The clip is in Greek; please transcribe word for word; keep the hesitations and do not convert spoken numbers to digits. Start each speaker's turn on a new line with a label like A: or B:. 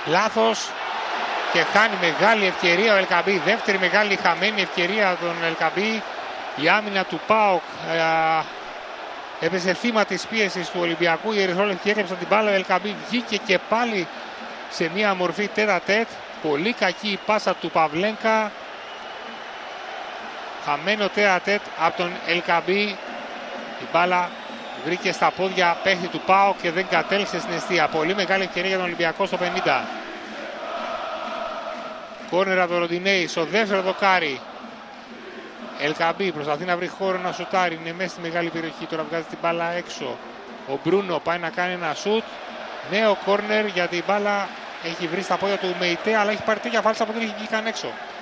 A: Λάθος και χάνει μεγάλη ευκαιρία ο Ελκαμπή. Δεύτερη μεγάλη χαμένη ευκαιρία των Ελκαμπή. Η άμυνα του ΠΑΟΚ ε, έπεσε θύμα της πίεσης του Ολυμπιακού. Οι ερυθρόλευκοι έκρυψαν την μπάλα. Ο Ελκαμπή βγήκε και πάλι σε μια μορφή τέτα τέτ. Πολύ κακή η πάσα του Παυλένκα. Χαμένο τέτα τέτ από τον Ελκαμπή. Η μπάλα βρήκε στα πόδια παίχτη του ΠΑΟΚ και δεν κατέληξε στην εστία. Πολύ μεγάλη ευκαιρία για τον Ολυμπιακό στο πενήντα. Κόρνερ από τον Ροντινέη στο δεύτερο δοκάρι. Ελκαμπή προσπαθεί να βρει χώρο να σουτάρει. Είναι μέσα στη μεγάλη περιοχή. Τώρα βγάζει την μπάλα έξω. Ο Μπρούνο πάει να κάνει ένα σουτ. Νέο κόρνερ γιατί η μπάλα έχει βρει στα πόδια του Μεϊτέ, αλλά έχει πάρει τέτοια φάλτσα που δεν έχει βγει καν έξω.